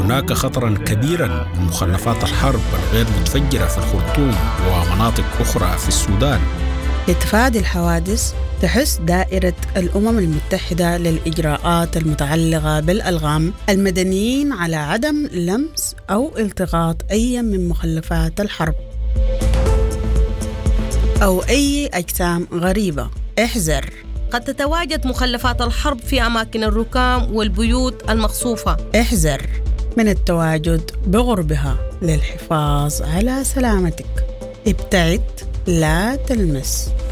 هناك خطرا كبيرا من مخلفات الحرب الغير متفجرة في الخرطوم ومناطق أخرى في السودان. لتفادي الحوادث تحث دائرة الأمم المتحدة للإجراءات المتعلقة بالألغام المدنيين على عدم لمس أو التقاط أي من مخلفات الحرب أو أي أجسام غريبة. احذر، قد تتواجد مخلفات الحرب في أماكن الركام والبيوت المخصوفة. احذر من التواجد بقربها للحفاظ على سلامتك. ابتعد، لا تلمس.